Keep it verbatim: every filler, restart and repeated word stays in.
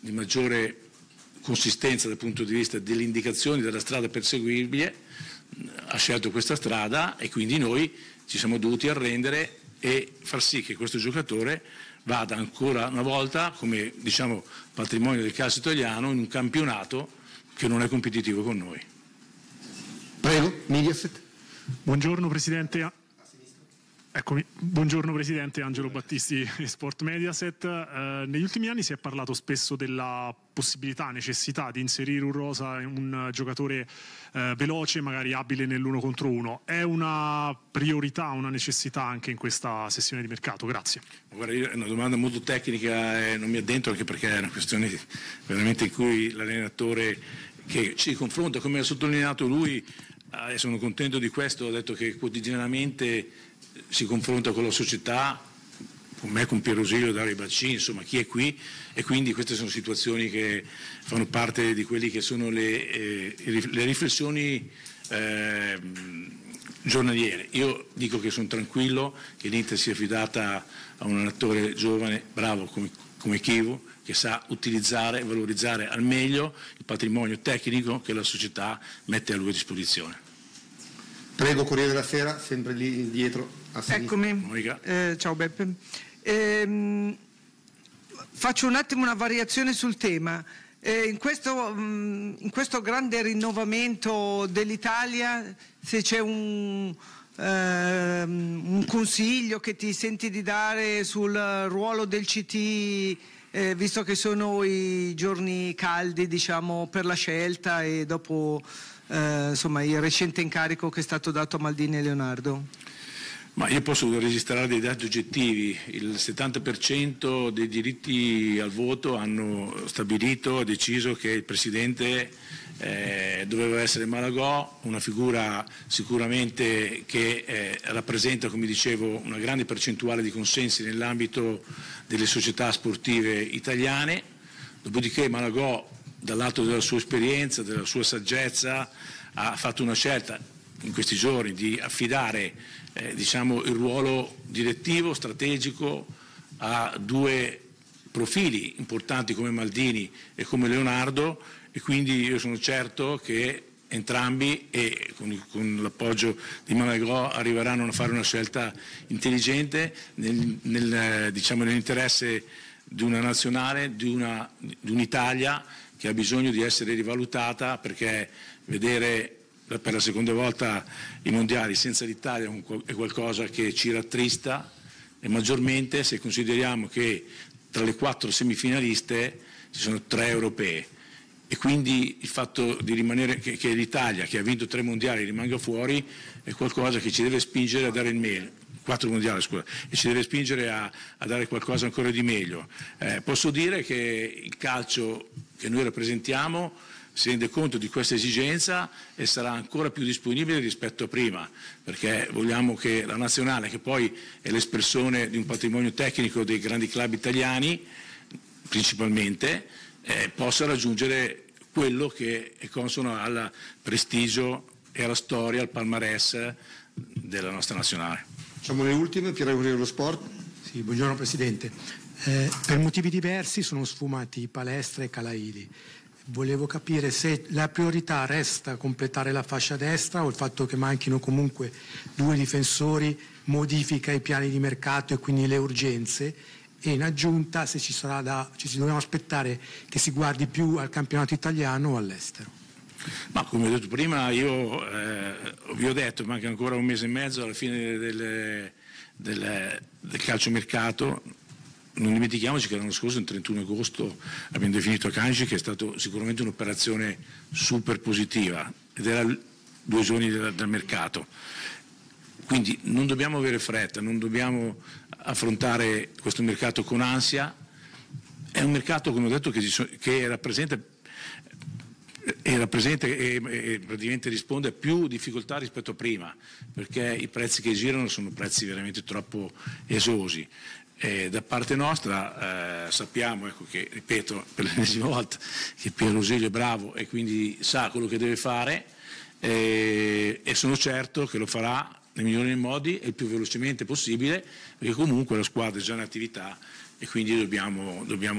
di maggiore consistenza dal punto di vista delle indicazioni della strada perseguibile, ha scelto questa strada e quindi noi ci siamo dovuti arrendere e far sì che questo giocatore vada ancora una volta come, diciamo, patrimonio del calcio italiano in un campionato che non è competitivo con noi. Prego, Mediaset. Buongiorno Presidente. Eccomi. Buongiorno Presidente, Angelo Battisti, Sport Mediaset. Eh, negli ultimi anni si è parlato spesso della possibilità, necessità di inserire un rosa, un giocatore eh, veloce, magari abile nell'uno contro uno. È una priorità, una necessità anche in questa sessione di mercato? Grazie. Guarda, io è una domanda molto tecnica e non mi addentro anche perché è una questione veramente in cui l'allenatore che ci confronta, come ha sottolineato lui, eh, e sono contento di questo, ha detto che quotidianamente si confronta con la società, con me, con Pierosilio, Dario Baccini, insomma chi è qui, e quindi queste sono situazioni che fanno parte di quelli che sono le, eh, le riflessioni eh, giornaliere. Io dico che sono tranquillo che l'Inter sia affidata a un allenatore giovane, bravo come, come Chivu, che sa utilizzare e valorizzare al meglio il patrimonio tecnico che la società mette a lui a disposizione. Prego, Corriere della Sera, sempre lì dietro. Eccomi, eh, ciao Beppe. Eh, faccio un attimo una variazione sul tema. Eh, in, questo, mh, in questo grande rinnovamento dell'Italia, se c'è un, eh, un consiglio che ti senti di dare sul ruolo del C T, eh, visto che sono i giorni caldi, diciamo, per la scelta e dopo eh, insomma, il recente incarico che è stato dato a Maldini e Leonardo. Ma io posso registrare dei dati oggettivi. Il settanta per cento dei diritti al voto hanno stabilito, ha deciso che il Presidente eh, doveva essere Malagò, una figura sicuramente che eh, rappresenta, come dicevo, una grande percentuale di consensi nell'ambito delle società sportive italiane. Dopodiché Malagò, dal lato della sua esperienza, della sua saggezza, ha fatto una scelta in questi giorni di affidare eh, diciamo, il ruolo direttivo, strategico a due profili importanti come Maldini e come Leonardo, e quindi io sono certo che entrambi, e con, con l'appoggio di Malagò, arriveranno a fare una scelta intelligente nel, nel, diciamo, nell'interesse di una nazionale, di, una, di un'Italia che ha bisogno di essere rivalutata, perché vedere per la seconda volta i mondiali senza l'Italia è qualcosa che ci rattrista, e maggiormente se consideriamo che tra le quattro semifinaliste ci sono tre europee, e quindi il fatto di rimanere, che, che l'Italia, che ha vinto tre mondiali, rimanga fuori, è qualcosa che ci deve spingere a dare il meglio. Quattro mondiali, scusa, e ci deve spingere a, a dare qualcosa ancora di meglio. Eh, posso dire che il calcio che noi rappresentiamo si rende conto di questa esigenza e sarà ancora più disponibile rispetto a prima, perché vogliamo che la nazionale, che poi è l'espressione di un patrimonio tecnico dei grandi club italiani principalmente, eh, possa raggiungere quello che è consono al prestigio e alla storia, al palmarès della nostra nazionale. Facciamo le ultime, Piero Corriere dello Sport. Sì, buongiorno Presidente. Eh, per motivi diversi sono sfumati Palestra e Calaili. Volevo capire se la priorità resta completare la fascia destra o il fatto che manchino comunque due difensori modifica i piani di mercato e quindi le urgenze, e in aggiunta se ci sarà da, ci dobbiamo aspettare che si guardi più al campionato italiano o all'estero. Ma come ho detto prima, io eh, vi ho detto, manca ancora un mese e mezzo alla fine del, del, del calciomercato. Non dimentichiamoci che l'anno scorso, il trentuno agosto, abbiamo definito Akanji, che è stato sicuramente un'operazione super positiva, ed era due giorni dal, dal mercato. Quindi non dobbiamo avere fretta, non dobbiamo affrontare questo mercato con ansia. È un mercato, come ho detto, che, che rappresenta e rappresenta e, e praticamente risponde a più difficoltà rispetto a prima, perché i prezzi che girano sono prezzi veramente troppo esosi. E da parte nostra eh, sappiamo, ecco, che, ripeto per l'ennesima volta, che Pierosilio è bravo e quindi sa quello che deve fare, e, e sono certo che lo farà nei migliori modi e il più velocemente possibile, perché comunque la squadra è già in attività e quindi dobbiamo, dobbiamo